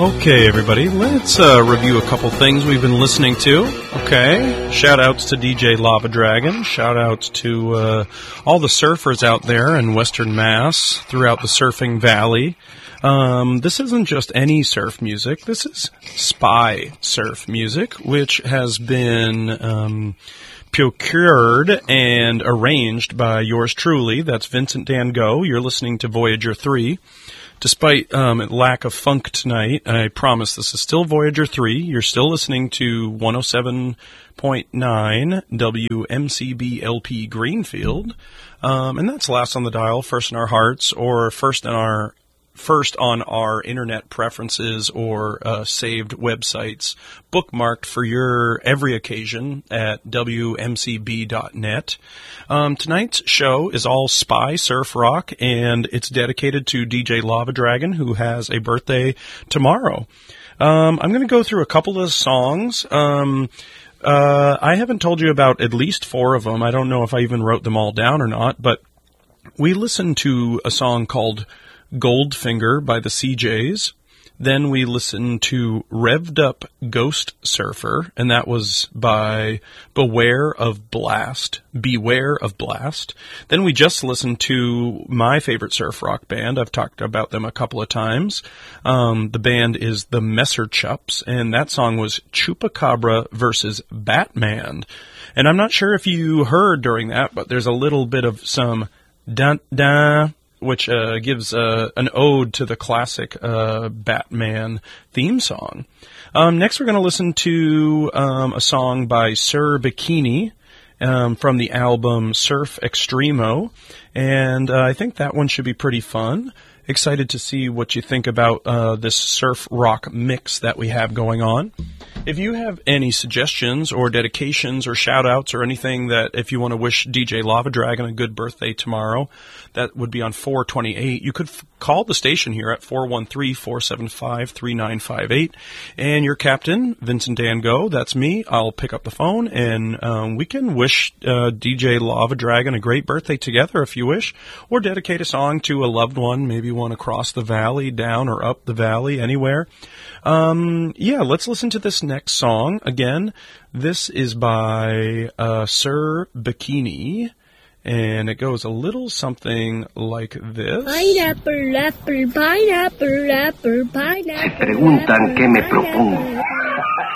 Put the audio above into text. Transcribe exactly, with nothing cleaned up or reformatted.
Okay, everybody, let's uh, review a couple things we've been listening to. Okay, shout-outs to D J Lava Dragon. Shout-outs to uh, all the surfers out there in Western Mass, throughout the Surfing Valley. Um, this isn't just any surf music. This is spy surf music, which has been um, procured and arranged by yours truly. That's Vincent Dan Go. You're listening to Voyager three. Despite um, lack of funk tonight, I promise this is still Voyager three. You're still listening to one oh seven point nine W M C B L P Greenfield. Um, and that's last on the dial, first in our hearts, or first in our first on our internet preferences or uh, saved websites, bookmarked for your every occasion at W M C B dot net. Um, tonight's show is all spy surf rock, and it's dedicated to D J Lava Dragon, who has a birthday tomorrow. Um, I'm going to go through a couple of songs. Um, uh, I haven't told you about at least four of them. I don't know if I even wrote them all down or not, but we listened to a song called Goldfinger by the C Js. Then we listened to Revved Up Ghost Surfer, and that was by Beware of Blast. Beware of Blast. Then we just listened to my favorite surf rock band. I've talked about them a couple of times. Um, the band is the Messer Chups, and that song was Chupacabra versus Batman. And I'm not sure if you heard during that, but there's a little bit of some dun-dun, which uh, gives uh, an ode to the classic uh, Batman theme song. Um, next, we're going to listen to um, a song by Sir Bikini um, from the album Surf Extremo, and uh, I think that one should be pretty fun. Excited to see what you think about uh, this surf rock mix that we have going on. If you have any suggestions or dedications or shout-outs or anything that if you want to wish D J Lava Dragon a good birthday tomorrow, that would be on four twenty-eight. You could f- call the station here at four one three, four seven five, three nine five eight. And your captain, Vincent Dan Go, that's me. I'll pick up the phone, and um, we can wish uh, D J Lava Dragon a great birthday together if you wish, or dedicate a song to a loved one, maybe one across the valley, down or up the valley, anywhere. Um, yeah, let's listen to this next song. Again, this is by uh, Sir Bikini, and it goes a little something like this. Pineapple, apple, pineapple, apple, pineapple. Se preguntan qué me propongo.